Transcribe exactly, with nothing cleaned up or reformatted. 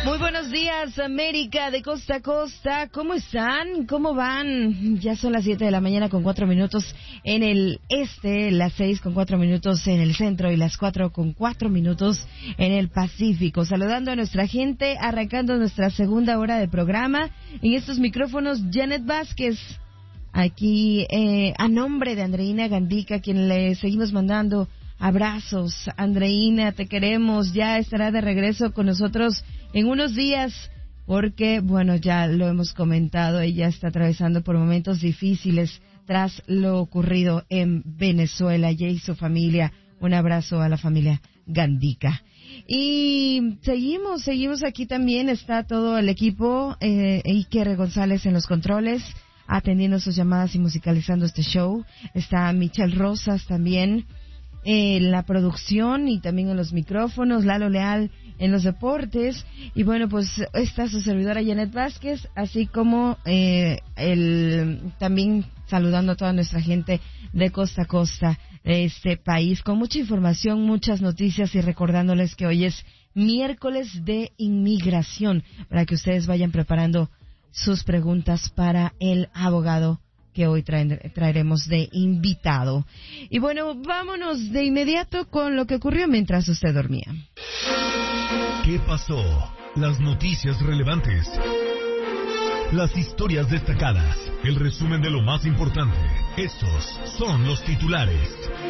Muy buenos días, América de costa a costa. ¿Cómo están? ¿Cómo van? Ya son las siete de la mañana con cuatro minutos en el este, las seis con cuatro minutos en el centro y las cuatro con cuatro minutos en el Pacífico. Saludando a nuestra gente, arrancando nuestra segunda hora de programa. En estos micrófonos, Janet Vázquez. Aquí, eh, a nombre de Andreina Gandica, quien le seguimos mandando abrazos. Andreina, te queremos. Ya estará de regreso con nosotros en unos días, porque, bueno, ya lo hemos comentado, ella está atravesando por momentos difíciles tras lo ocurrido en Venezuela, ella y su familia. Un abrazo a la familia Gandica. Y seguimos, seguimos aquí también, está todo el equipo, eh, Iker González en los controles, atendiendo sus llamadas y musicalizando este show. Está Michelle Rosas también en la producción y también en los micrófonos, Lalo Leal en los deportes, y bueno, pues está su servidora Janet Vázquez, así como eh, el también saludando a toda nuestra gente de costa a costa de este país, con mucha información, muchas noticias, y recordándoles que hoy es miércoles de inmigración, para que ustedes vayan preparando sus preguntas para el abogado que hoy traen, traeremos de invitado. Y bueno, vámonos de inmediato con lo que ocurrió mientras usted dormía. ¿Qué pasó? Las noticias relevantes, las historias destacadas, el resumen de lo más importante. Estos son los titulares.